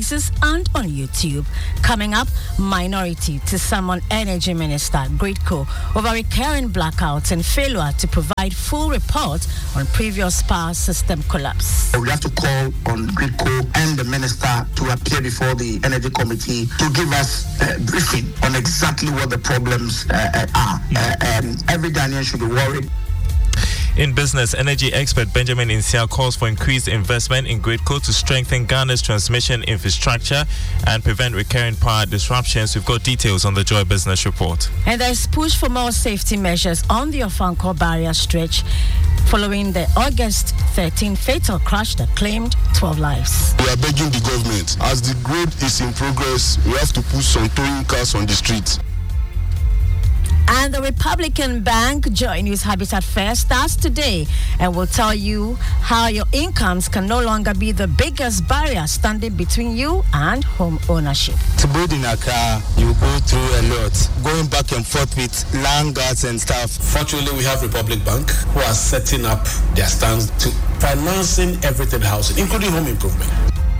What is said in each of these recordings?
Spaces and on YouTube. Coming up, minority to summon Energy Minister Gridco over recurring blackouts and failure to provide full report on previous power system collapse. We have to call on Gridco and the minister to appear before the Energy Committee to give us a briefing on exactly what the problems are. Every Ghanaian should be worried. In business, energy expert Benjamin Insia calls for increased investment in Gridco to strengthen Ghana's transmission infrastructure and prevent recurring power disruptions. We've got details on the Joy Business Report. And there's push for more safety measures on the Ofankor barrier stretch following the August 13 fatal crash that claimed 12 lives. We are begging the government, as the grade is in progress, we have to put some towing cars on the streets. And the Republican Bank Joy News Habitat Fair starts today and will tell you how your incomes can no longer be the biggest barrier standing between you and home ownership. To build in Accra, you go through a lot, going back and forth with land guards and stuff. Fortunately, we have Republic Bank who are setting up their stance to financing everything housing, including home improvement.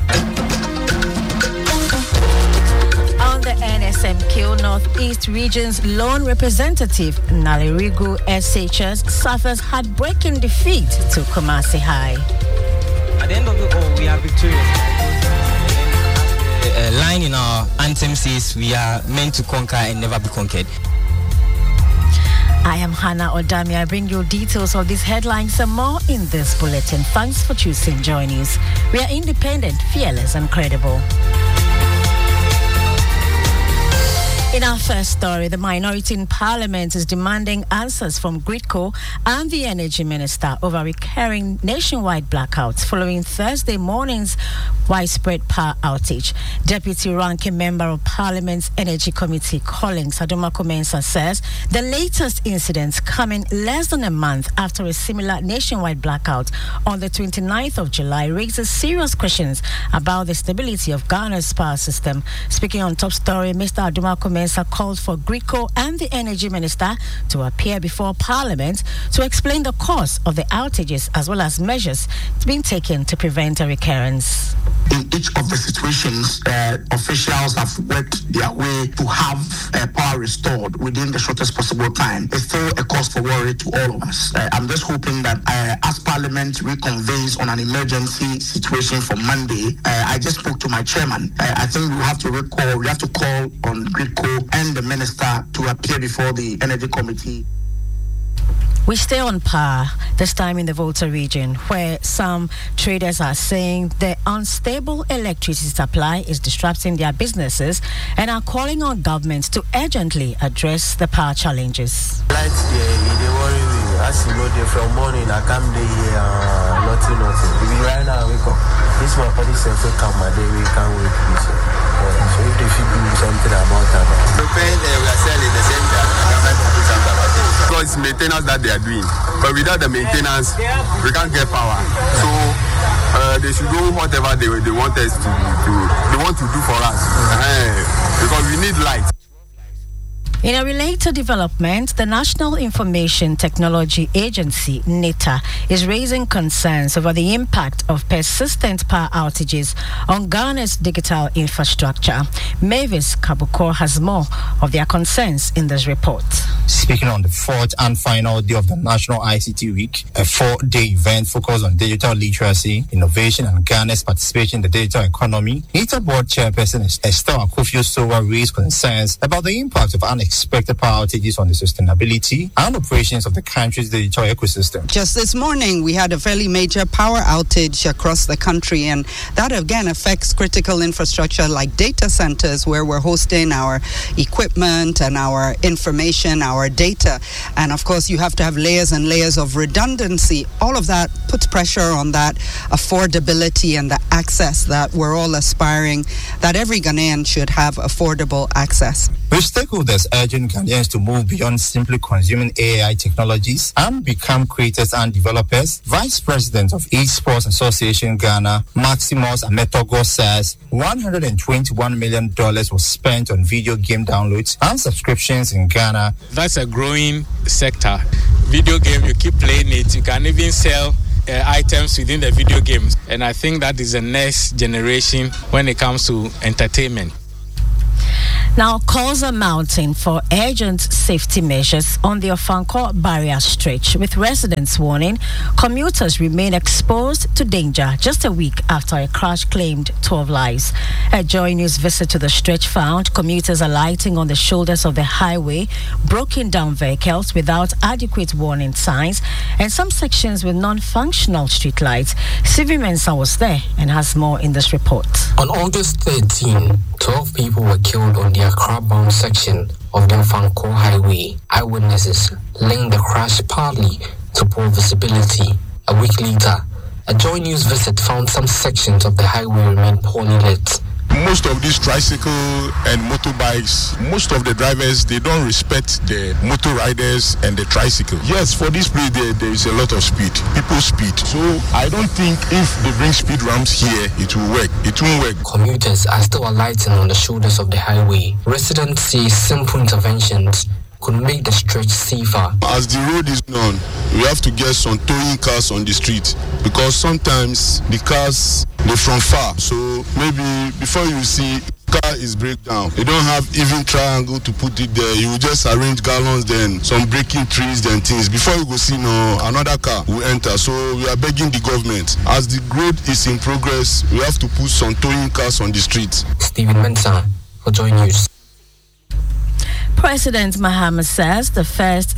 The NSMQ Northeast Region's lone representative, Nalirigu SHS, suffers heartbreaking defeat to Kumasi High. At the end of it all, we are victorious. A line in our anthem says we are meant to conquer and never be conquered. I am Hannah Odami. I bring you details of these headlines and more in this bulletin. Thanks for choosing Joy News. We are independent, fearless, and credible. In our first story, the minority in Parliament is demanding answers from Gridco and the Energy Minister over recurring nationwide blackouts following Thursday morning's widespread power outage. Deputy Ranking Member of Parliament's Energy Committee, Collins Adomako Mensah, says the latest incidents coming less than a month after a similar nationwide blackout on the 29th of July raises serious questions about the stability of Ghana's power system. Speaking on Top Story, Mr. Adomako Mensah called for Gridco and the Energy Minister to appear before Parliament to explain the cause of the outages as well as measures being taken to prevent a recurrence. In each of the situations, officials have worked their way to have power restored within the shortest possible time. It's still a cause for worry to all of us. I'm just hoping that as Parliament reconvenes on an emergency situation for Monday, I just spoke to my chairman. I think we have to call on Gridco and the minister to appear before the Energy Committee. We stay on power, this time in the Volta region, where some traders are saying the unstable electricity supply is disrupting their businesses and are calling on governments to urgently address the power challenges. Lights they worry me. As you know, from morning I come here, nothing. Right now, wake up. This one for this come my day, we can't wait. So if they should do something about that. The paint we are selling the same time. Because it's maintenance that they are doing. But without the maintenance, we can't get power. So they should do whatever they want us to do. They want to do for us. Because we need light. In a related development, the National Information Technology Agency, NITA, is raising concerns over the impact of persistent power outages on Ghana's digital infrastructure. Mavis Kabuko has more of their concerns in this report. Speaking on the fourth and final day of the National ICT Week, a 4-day event focused on digital literacy, innovation, and Ghana's participation in the digital economy, NITA Board Chairperson Esther Akufo-Sowa raised concerns about the impact of unexpected power outages on the sustainability and operations of the country's digital ecosystem. Just this morning, we had a fairly major power outage across the country, and that again affects critical infrastructure like data centers, where we're hosting our equipment and our information, our data. And of course, you have to have layers and layers of redundancy. All of that puts pressure on that affordability and the access that we're all aspiring, that every Ghanaian should have affordable access. With stakeholders urging Ghanaians to move beyond simply consuming AI technologies and become creators and developers, Vice President of Esports Association Ghana, Maximus Ametogo, says $121 million was spent on video game downloads and subscriptions in Ghana. That's a growing sector. Video game, you keep playing it, you can even sell items within the video games. And I think that is the next generation when it comes to entertainment. Now, calls are mounting for urgent safety measures on the Ofankor barrier stretch, with residents warning commuters remain exposed to danger just a week after a crash claimed 12 lives. A Joy News visit to the stretch found commuters alighting on the shoulders of the highway, broken down vehicles without adequate warning signs, and some sections with non-functional streetlights. Sylvie Mensah was there and has more in this report. On August 13, 12 people were killed on the Accra-bound section of the Ofankor Highway. Eyewitnesses linked the crash partly to poor visibility. A week later, a Joy News visit found some sections of the highway remain poorly lit. Most of these tricycle and motorbikes, most of the drivers, they don't respect the motor riders and the tricycle. Yes, for this place, there is a lot of speed. People speed. So I don't think if they bring speed ramps here, it will work. It won't work. Commuters are still alighting on the shoulders of the highway. Residents say simple interventions could make the stretch safer. As the road is known, we have to get some towing cars on the street because sometimes the cars, they're from far. So maybe before you see car is breakdown, they don't have even triangle to put it there. You will just arrange gallons, then some breaking trees, then things. Before you go see another car will enter. So we are begging the government, as the road is in progress, we have to put some towing cars on the street. Stephen Mensah for Joy News. President Mahama says the first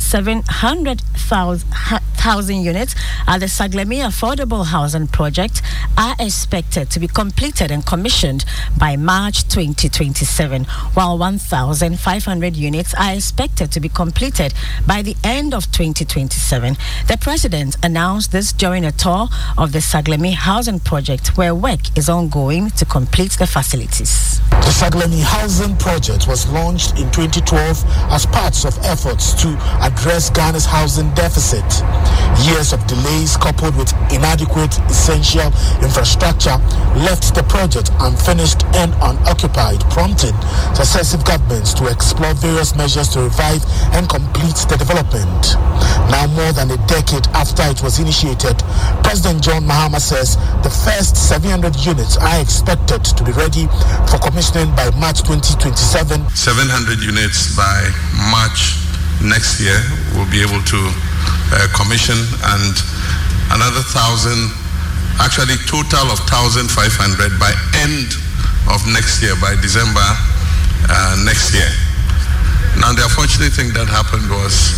700,000 units at the Saglemi Affordable Housing Project are expected to be completed and commissioned by March 2027, while 1,500 units are expected to be completed by the end of 2027. The president announced this during a tour of the Saglemi Housing Project, where work is ongoing to complete the facilities. The Saglemi Housing Project was launched in 2012 as part of efforts to address Ghana's housing deficit. Years of delays coupled with inadequate essential infrastructure left the project unfinished and unoccupied, prompting successive governments to explore various measures to revive and complete the development. Now, more than a decade after it was initiated, President John Mahama says the first 700 units are expected to be ready for commissioning by March 2027. 700 units by March next year we'll be able to commission, and another 1,000, actually total of 1,500 by end of next year, by December next year. Now the unfortunate thing that happened was,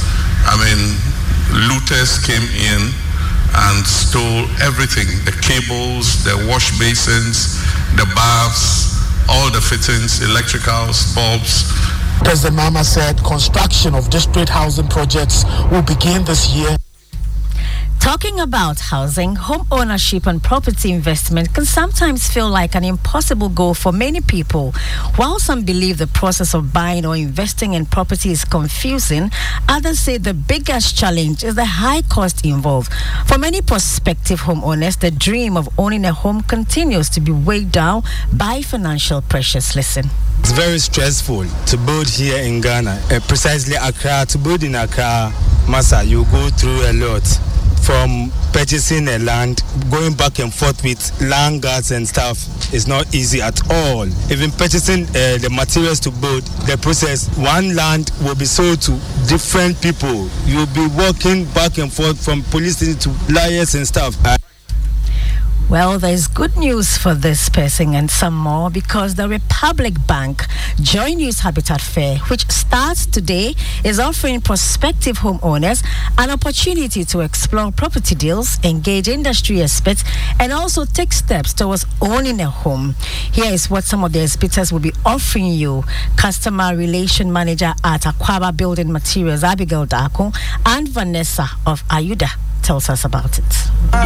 looters came in and stole everything, the cables, the wash basins, the baths, all the fittings, electricals, bulbs. President Mahama said construction of district housing projects will begin this year. Talking about housing, home ownership and property investment can sometimes feel like an impossible goal for many people. While some believe the process of buying or investing in property is confusing, others say the biggest challenge is the high cost involved. For many prospective homeowners, the dream of owning a home continues to be weighed down by financial pressures. Listen. It's very stressful to build here in Ghana. Precisely Accra, to build in Accra, Massa, you go through a lot. From purchasing a land, going back and forth with land guards and stuff is not easy at all. Even purchasing the materials to build, the process, one land will be sold to different people. You'll be walking back and forth from police station to lawyers and stuff. Well, there's good news for this person and some more, because the Republic Bank Joy News Habitat Fair, which starts today, is offering prospective homeowners an opportunity to explore property deals, engage industry experts, and also take steps towards owning a home. Here is what some of the experts will be offering you. Customer Relation Manager at Aquaba Building Materials, Abigail Dako, and Vanessa of Ayuda tells us about it.